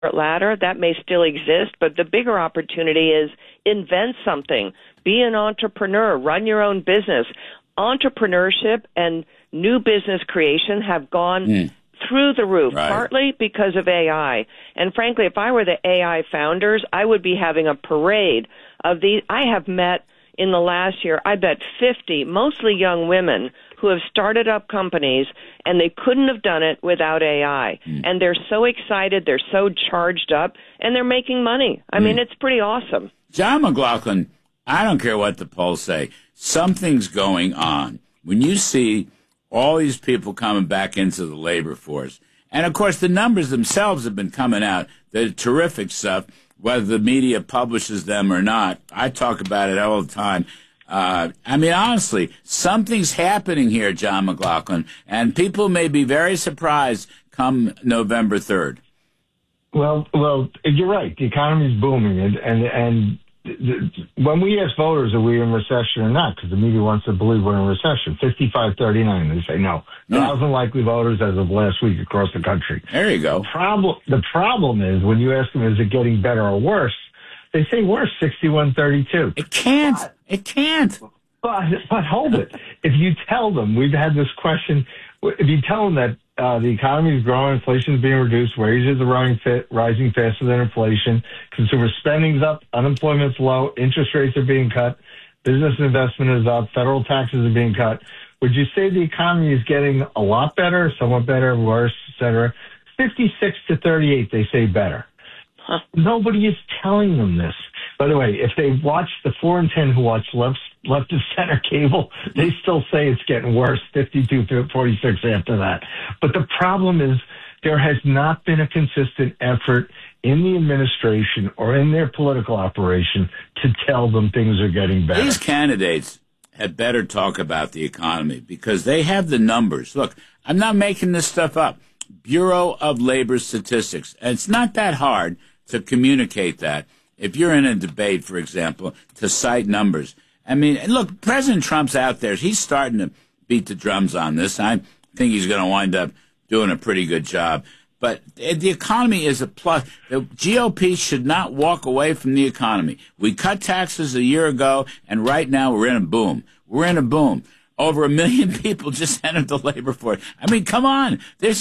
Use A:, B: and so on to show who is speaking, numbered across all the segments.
A: ladder. That may still exist, but the bigger opportunity is invent something. Be an entrepreneur. Run your own business. Entrepreneurship and new business creation have gone through the roof, partly because of AI. And frankly, if I were the AI founders, I would be having a parade of these. I have met in the last year, I bet 50, mostly young women, who have started up companies, and they couldn't have done it without AI. And they're so excited, they're so charged up, and they're making money. I mean, it's pretty awesome.
B: John McLaughlin, I don't care what the polls say. Something's going on. When you see all these people coming back into the labor force, and, of course, the numbers themselves have been coming out. They're terrific stuff, whether the media publishes them or not. I talk about it all the time. I mean, honestly, something's happening here, John McLaughlin, and people may be very surprised come November 3rd.
C: Well, you're right. The economy's booming, and when we ask voters, are we in recession or not, because the media wants to believe we're in recession, 55-39, they say no. 1,000 likely voters as of last week across the country.
B: There you go.
C: The problem is when you ask them, is it getting better or worse, they say worse, 61-32.
B: It can't. It can't.
C: But hold it. If you tell them, we've had this question, if you tell them that the economy is growing, inflation is being reduced, wages are rising faster than inflation, consumer spending's up, unemployment's low, interest rates are being cut, business investment is up, federal taxes are being cut, would you say the economy is getting a lot better, somewhat better, worse, et cetera? 56-38, they say better. Nobody is telling them this. By the way, if they watch the 4 in 10 who watch left of center cable, they still say it's getting worse, 52-46 after that. But the problem is there has not been a consistent effort in the administration or in their political operation to tell them things are getting better.
B: These candidates had better talk about the economy because they have the numbers. Look, I'm not making this stuff up. Bureau of Labor Statistics. And it's not that hard to communicate that. If you're in a debate, for example, to cite numbers. I mean, look, President Trump's out there. He's starting to beat the drums on this. I think he's going to wind up doing a pretty good job. But the economy is a plus. The GOP should not walk away from the economy. We cut taxes a year ago, and right now we're in a boom. We're in a boom. Over 1 million people just entered the labor force. I mean, come on.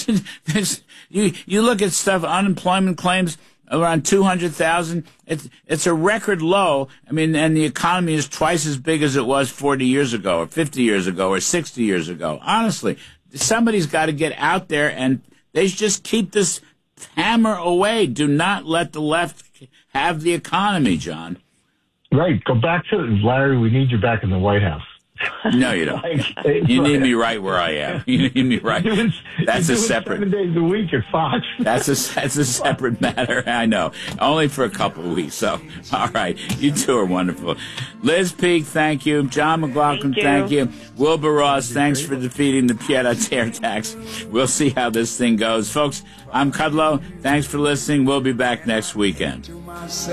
B: You look at stuff, unemployment claims, around 200,000. It's a record low. I mean, and the economy is twice as big as it was 40 years ago or 50 years ago or 60 years ago. Honestly, somebody's got to get out there and they just keep this hammer away. Do not let the left have the economy, John.
C: Right. Go back to Larry. We need you back in the White House.
B: No, you don't. You need me right where I am. You need me right. That's a separate.
C: 7 days a week at Fox.
B: That's a separate matter. I know. Only for a couple of weeks. So, all right. You two are wonderful. Liz Peek, thank you. John McLaughlin, thank you. Wilbur Ross, thanks for defeating the pied-à-terre tax. We'll see how this thing goes. Folks, I'm Kudlow. Thanks for listening. We'll be back next weekend.